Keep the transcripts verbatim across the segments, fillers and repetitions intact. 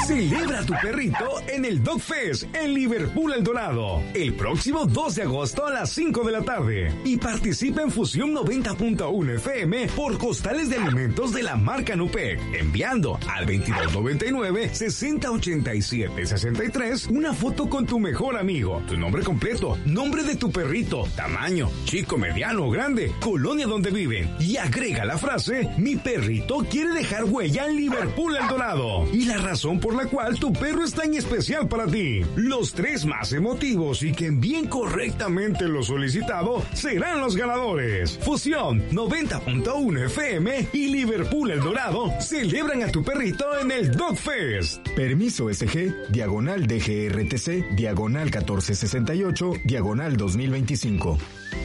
Celebra a tu perrito en el Dog Fest en Liverpool El Dorado el próximo dos de agosto a las cinco de la tarde y participa en Fusión noventa punto uno F M por costales de alimentos de la marca Nupec, enviando al veintidós noventa y nueve, sesenta ochenta y siete sesenta y tres una foto con tu mejor amigo, tu nombre completo, nombre de tu perrito, tamaño, chico, mediano o grande, colonia donde viven y agrega la frase: mi perrito quiere dejar huella en Liverpool El Dorado y la razón por la cual tu perro es tan especial para ti. Los tres más emotivos y que envíen correctamente lo solicitado serán los ganadores. Fusión noventa punto uno F M y Liverpool El Dorado celebran a tu perrito en el Dog Fest. Permiso S G, diagonal D G R T C, diagonal catorce sesenta y ocho, diagonal dos mil veinticinco.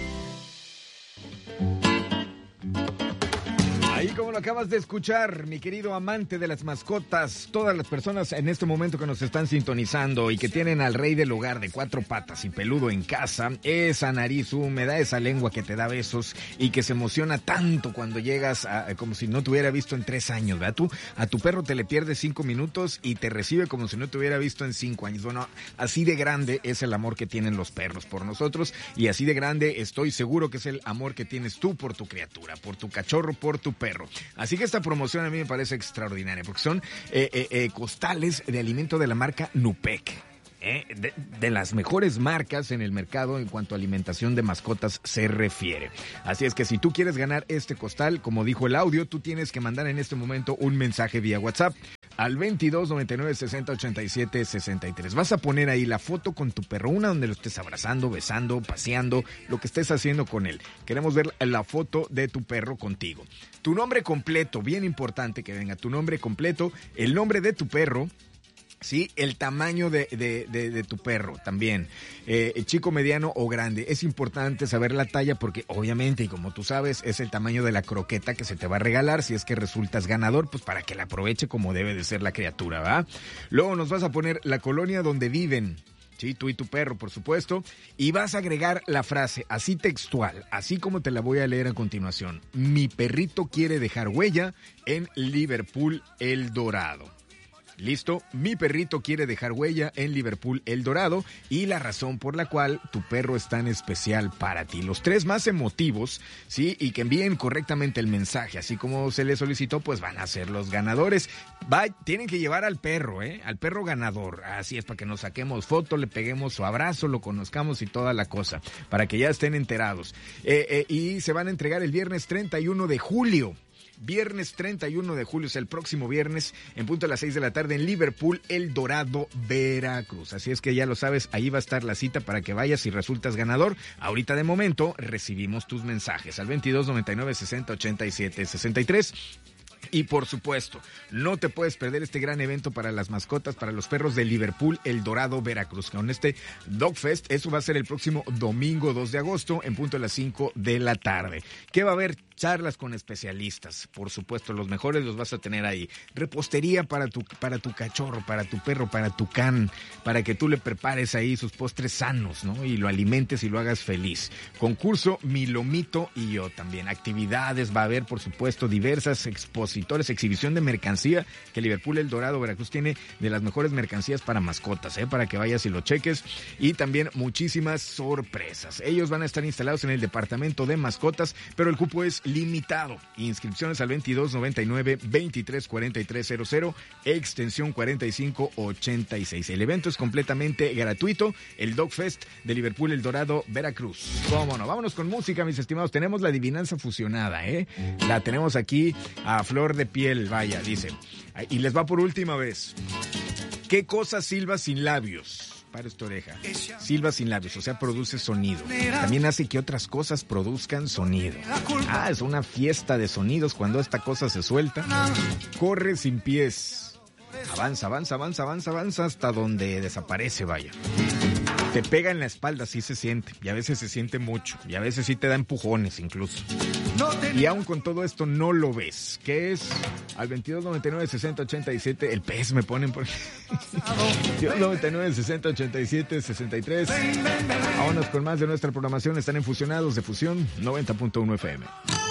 Ahí, como lo acabas de escuchar, mi querido amante de las mascotas, todas las personas en este momento que nos están sintonizando y que tienen al rey del hogar de cuatro patas y peludo en casa, esa nariz húmeda, esa lengua que te da besos y que se emociona tanto cuando llegas a, como si no te hubiera visto en tres años, ¿verdad? Tú a tu perro te le pierdes cinco minutos y te recibe como si no te hubiera visto en cinco años. Bueno, así de grande es el amor que tienen los perros por nosotros y así de grande estoy seguro que es el amor que tienes tú por tu criatura, por tu cachorro, por tu perro. Así que esta promoción a mí me parece extraordinaria porque son eh, eh, eh, costales de alimento de la marca Nupec. Eh, de, de las mejores marcas en el mercado en cuanto a alimentación de mascotas se refiere. Así es que si tú quieres ganar este costal, como dijo el audio, tú tienes que mandar en este momento un mensaje vía WhatsApp al veintidós noventa y nueve, sesenta ochenta y siete sesenta y tres. Vas a poner ahí la foto con tu perro, una donde lo estés abrazando, besando, paseando, lo que estés haciendo con él. Queremos ver la foto de tu perro contigo. Tu nombre completo, bien importante que venga tu nombre completo, el nombre de tu perro. Sí, el tamaño de, de, de, de tu perro también, eh, chico, mediano o grande. Es importante saber la talla porque obviamente, y como tú sabes, es el tamaño de la croqueta que se te va a regalar si es que resultas ganador, pues para que la aproveche como debe de ser la criatura, ¿va? Luego nos vas a poner la colonia donde viven. Sí, tú y tu perro, por supuesto, y vas a agregar la frase así textual, así como te la voy a leer a continuación. Mi perrito quiere dejar huella en Liverpool El Dorado. Listo, mi perrito quiere dejar huella en Liverpool El Dorado y la razón por la cual tu perro es tan especial para ti. Los tres más emotivos, sí, y que envíen correctamente el mensaje, así como se les solicitó, pues van a ser los ganadores. Va, tienen que llevar al perro, ¿eh? Al perro ganador. Así es, para que nos saquemos foto, le peguemos su abrazo, lo conozcamos y toda la cosa, para que ya estén enterados. Eh, eh, y se van a entregar el viernes treinta y uno de julio. Viernes treinta y uno de julio, es el próximo viernes, en punto a las seis de la tarde en Liverpool El Dorado, Veracruz. Así es que ya lo sabes, ahí va a estar la cita para que vayas y resultas ganador. Ahorita de momento recibimos tus mensajes al veintidós noventa y nueve, sesenta ochenta y siete sesenta y tres. Y por supuesto, no te puedes perder este gran evento para las mascotas, para los perros de Liverpool El Dorado, Veracruz. Con este Dog Fest, eso va a ser el próximo domingo dos de agosto en punto a las cinco de la tarde. ¿Qué va a haber? Charlas con especialistas, por supuesto, los mejores los vas a tener ahí. Repostería para tu, para tu cachorro, para tu perro, para tu can, para que tú le prepares ahí sus postres sanos, ¿no? Y lo alimentes y lo hagas feliz. Concurso Mi Lomito y yo también. Actividades, va a haber, por supuesto, diversas expositores, exhibición de mercancía, que Liverpool El Dorado, Veracruz tiene de las mejores mercancías para mascotas, ¿eh? Para que vayas y lo cheques. Y también muchísimas sorpresas. Ellos van a estar instalados en el departamento de mascotas, pero el cupo es limitado. Inscripciones al veintidós noventa y nueve, veintitrés cuarenta y tres cero cero, extensión cuarenta y cinco ochenta y seis. El evento es completamente gratuito, el Dog Fest de Liverpool El Dorado, Veracruz. ¿Cómo no? Vámonos con música, mis estimados. Tenemos la adivinanza fusionada, ¿eh? La tenemos aquí a flor de piel, vaya, dice. Y les va por última vez. ¿Qué cosa silba sin labios? Para esta oreja. Silba sin labios, o sea, produce sonido. También hace que otras cosas produzcan sonido. Ah, es una fiesta de sonidos cuando esta cosa se suelta. Corre sin pies. Avanza, avanza, avanza, avanza, avanza hasta donde desaparece, vaya. Te pega en la espalda, sí se siente. Y a veces se siente mucho. Y a veces sí te da empujones incluso. Y aún con todo esto no lo ves. ¿Qué es? Al veintidós noventa y nueve, sesenta ochenta y siete. El pez me ponen por... veintidós noventa y nueve, sesenta ochenta y siete, sesenta y tres. Vámonos con más de nuestra programación. Están en Fusionados de Fusión noventa punto uno F M.